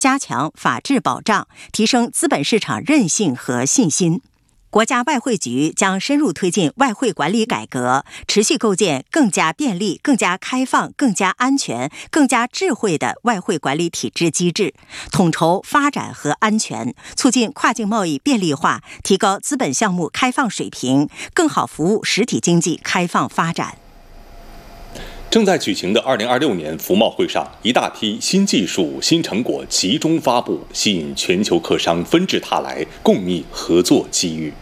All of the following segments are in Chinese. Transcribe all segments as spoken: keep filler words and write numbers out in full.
加强法治保障，提升资本市场韧性和信心。国家外汇局将深入推进外汇管理改革，持续构建更加便利、更加开放、更加安全、更加智慧的外汇管理体制机制，统筹发展和安全，促进跨境贸易便利化，提高资本项目开放水平，更好服务实体经济开放发展。 正在举行的二零二六年服贸会上，一大批新技术、新成果集中发布，吸引全球客商纷至沓来，共觅合作机遇。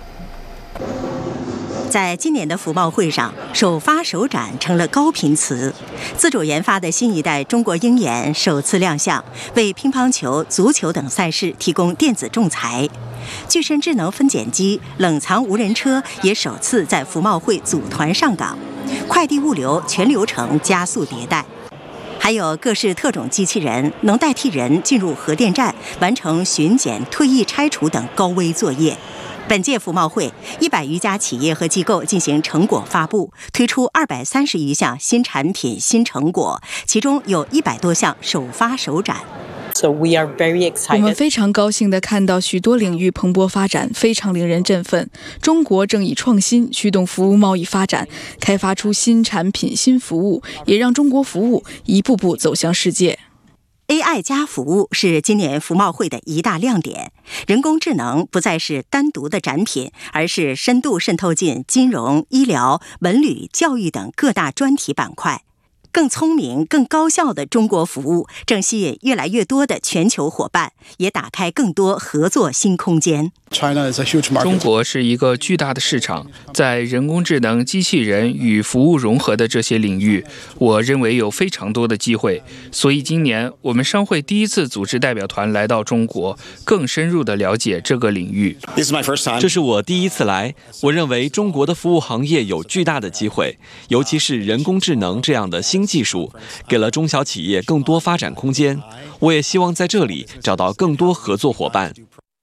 在今年的服贸会上，首发首展成了高频词。自主研发的新一代中国鹰眼首次亮相，为乒乓球、足球等赛事提供电子仲裁。具身智能分拣机、冷藏无人车也首次在服贸会组团上岗，快递物流全流程加速迭代。还有各式特种机器人，能代替人进入核电站，完成巡检、退役拆除等高危作业。本届服贸会，一百余家企业和机构进行成果发布，推出二百三十余项新产品、新成果，其中有一百多项首发首展。 So we are very excited. 我们非常高兴地看到许多领域蓬勃发展，非常令人振奋。中国正以创新驱动服务贸易发展，开发出新产品、新服务，也让中国服务一步步走向世界。 A I 加服务是今年服贸会的一大亮点。人工智能不再是单独的展品，而是深度渗透进金融、医疗、文旅、教育等各大专题板块。更聪明、更高效的中国服务正吸引越来越多的全球伙伴，也打开更多合作新空间。 中国是一个巨大的市场，在人工智能、机器人与服务融合的这些领域，我认为有非常多的机会。所以今年我们商会第一次组织代表团来到中国，更深入地了解这个领域。 这是我第一次来，我认为中国的服务行业有巨大的机会，尤其是人工智能这样的新技术，给了中小企业更多发展空间。我也希望在这里找到更多合作伙伴。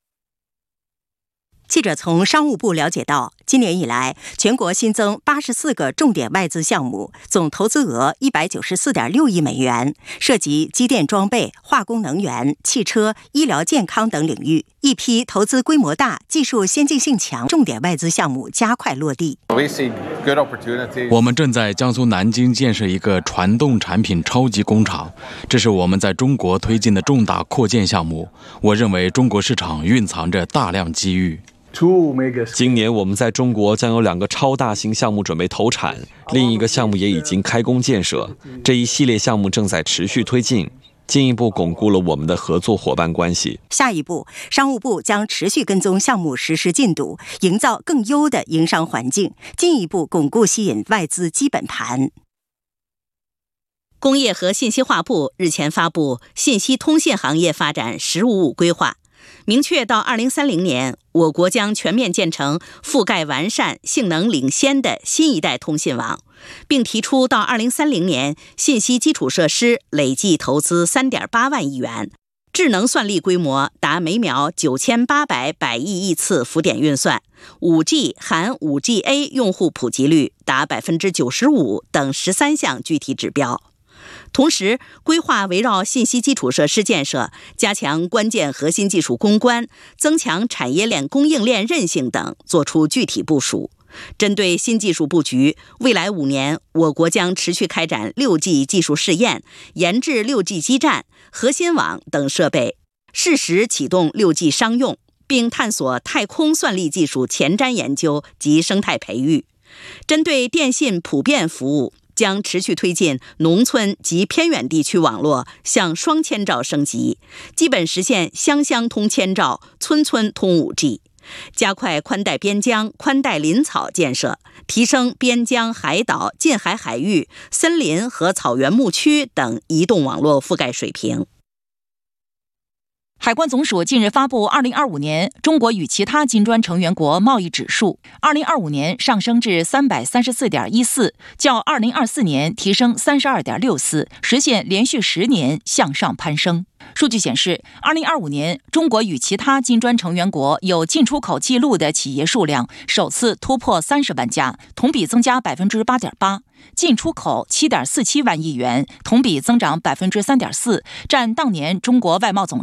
记者从商务部了解到，今年以来，全国新增八十四个重点外资项目，总投资额一百九十四点六亿美元，涉及机电装备、化工能源、汽车、医疗健康等领域。一批投资规模大、技术先进性强重点外资项目加快落地。 我们正在江苏南京建设一个传动产品超级工厂，这是我们在中国推进的重大扩建项目。我认为中国市场蕴藏着大量机遇。 今年我们在中国将有两个超大型项目准备投产，另一个项目也已经开工建设。这一系列项目正在持续推进，进一步巩固了我们的合作伙伴关系。 下一步，商务部将持续跟踪项目实施进度，营造更优的营商环境，进一步巩固吸引外资基本盘。 工业和信息化部日前发布信息通信行业发展“十五五”规划，明确到二零三零年，我国将全面建成覆盖完善、性能领先的新一代通信网，并提出到二零三零年，信息基础设施累计投资 三点八万亿元，智能算力规模达每秒九千八百百亿亿次浮点运算， 五 G 含 五 G A 用户普及率达 百分之九十五 等十三项具体指标。同时，规划围绕信息基础设施建设，加强关键核心技术攻关，增强产业链供应链韧性等，作出具体部署。针对新技术布局，未来五年，我国将持续开展 六 G 技术试验，研制 六 G 基站、核心网等设备，适时启动 六 G 商用，并探索太空算力技术前瞻研究及生态培育。针对电信普遍服务，将持续推进农村及偏远地区网络向双千兆升级，基本实现乡乡通千兆、村村通 五 G， 加快宽带边疆、宽带林草建设，提升边疆、海岛、近海海域、森林和草原牧区等移动网络覆盖水平。 海关总署近日发布二零二五年中国与其他金砖成员国贸易指数，二零二五年上升至 三百三十四点一四， 较二零二四年提升 三十二点六四， 实现连续十年向上攀升。 数据显示，二零二五年中国与其他金砖成员国有进出口记录的企业数量首次突破三十万家，同比增加百分之八点八。进出口七点四七万亿元，同比增长百分之三点四，占当年中国外贸总